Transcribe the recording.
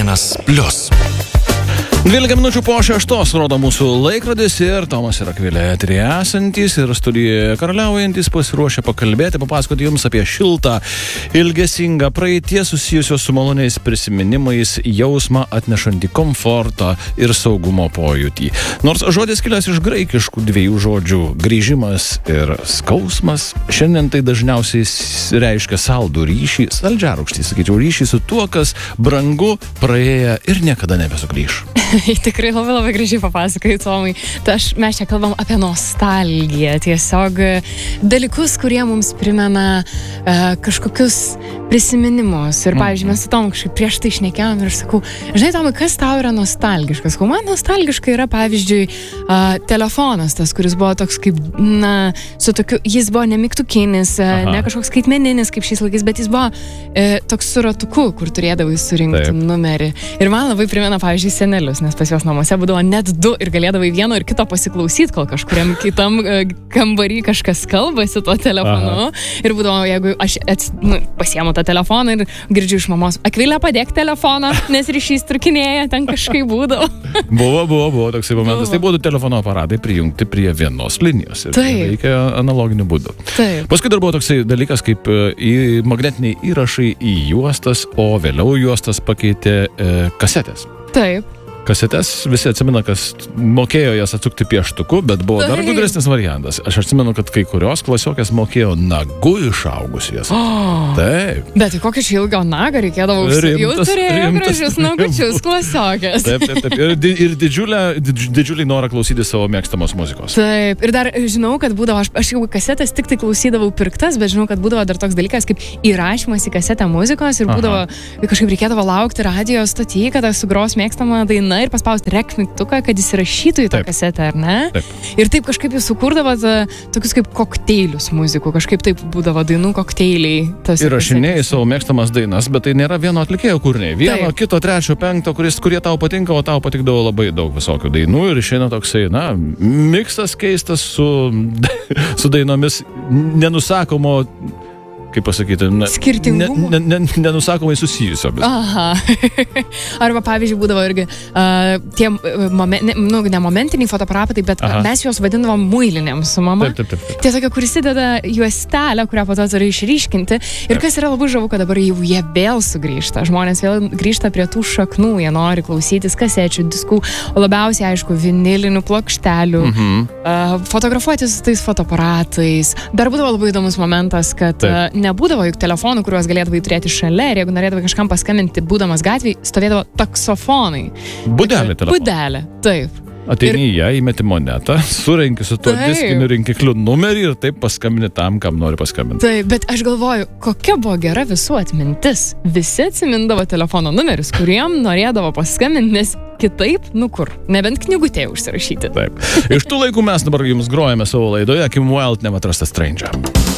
1+. 12 minučių po 6 rodo mūsų laikrodis ir Tomas ir Akvilė eteryje esantys ir studijoje karaliaujantys pasiruošę pakalbėti, papasakoti jums apie šiltą, ilgesingą praeitie susijusios su maloniais prisiminimais jausmą atnešantį komfortą ir saugumo pojūtį. Nors žodis kilęs iš graikiškų dviejų žodžių grįžimas ir skausmas, šiandien tai dažniausiai reiškia saldų ryšį, saldžiarūgštį, sakyčiau, ryšį su tuo, kas brangu, praėję ir niekada nebesugrįš. Tikrai labai gražiai papasakai, Tomai. Mes čia kalbam apie nostalgiją, tiesiog dalykus, kurie mums primena kažkokius prisiminimus. Ir, pavyzdžiui, mes su Tomu kažkaip prieš tai šnekėjom ir sakau, žinai, Tomai, kas tau yra nostalgiškas? Man nostalgiška yra, pavyzdžiui, telefonas, tas, kuris buvo toks kaip, su tokiu, jis buvo ne mygtukinis, ne kažkoks skaitmeninis kaip šiais laikais, bet jis buvo toks su ratuku, kur turėdavai surinkti numerį. Ir man labai primena, pavyzdžiui, senelius, nes pas juos namuose būdavo net 2 ir galėdavai vieno ir kito pasiklausyti, kol kažkuriam kitam kambarį kažkas kalbasi tuo telefonu. Ir būdavo, jeigu aš pasiemu tą telefoną ir girdžiu iš mamos, Akvilė, padėk telefoną, nes ryšys trukinėja, ten kažkaip būdavo. Buvo toksai momentas. Tai buvo telefono aparatai prijungti prie vienos linijos ir veikia analoginiu būdu. Paskui dar buvo toksai dalykas kaip magnetiniai įrašai į juostas, o vėliau juostas pakeitė kasetės. Taip. Kasetes visi atsimena, kas mokėjo jas atsukti pieštuku, bet buvo dar gudresnis variantas. Aš atsimenu, kad kai kurios klasiokės mokėjo nagu išaugusies. Taip. Bet tai kokį čia ilgą nagą reikėdavo užsikrėsti? Jau turėjo gražius nagučius klasiokės. Taip. Ir didžiulį norą klausyti savo mėgstamos muzikos. Taip. Ir dar žinau, kad būdavo, aš jau kasetės tik tai klausydavau pirktas, bet žinau, kad būdavo dar toks dalykas kaip įrašymas į kasetę muzikos ir būdavo, kažkaip reikėdavo laukti radijo stoty, kada sugros mėgstama daina ir paspausti rek mygtuką, kad jis įrašytų į tą kasetę, ar ne? Taip. Ir taip kažkaip jūs sukurdavot tokius kaip kokteilius muzikų, kažkaip taip būdavo dainų kokteiliai. Įrašinėjai savo mėgstamas dainas, bet tai nėra vieno atlikėjo kūriniai. Vieno, kito, trečio, penkto, kurie tau patinka, o tau patikdavo labai daug visokių dainų ir išeina toksai, miksas keistas su dainomis nenusakomo, kaip pasakyti, nenusakomai susijusiomis. Arba, pavyzdžiui, būdavo irgi tie ne momentiniai fotoaparatai, bet mes juos vadindavom muilinėm su mama. Taip. Tie tokia, kuris įdeda juostelę, kurią po to turi išryškinti. Ir kas yra labai žavu, kad dabar jau jie vėl sugrįžta. Žmonės vėl grįžta prie tų šaknų, jie nori klausytis kasečių, diskų, o labiausiai, aišku, vinilinių plokštelių, fotografuotis tais fotoaparatais. Dar būdavo labai įdomus momentas, kad nebūdavo juk telefonų, kuriuos galėdavai turėti šalia ir jeigu norėdavai kažkam paskambinti, būdamas gatvėj, stovėdavo taksofonai. Budelė telefoną. Budelė, taip. Ateini į ją, įmeti monetą, surenki su tuo diskiniu rinkikliu numerį ir taip paskambini tam, kam nori paskambinti. Taip, bet aš galvoju, kokia buvo gera visų atmintis. Visi atsimindavo telefono numerius, kuriem norėdavo paskambinti, nes kitaip, kur, nebent knygutėje užsirašyti. Taip. Iš tų laikų mes dabar jums grojame savo laidoje Kim Wilde Never Trust a Stranger.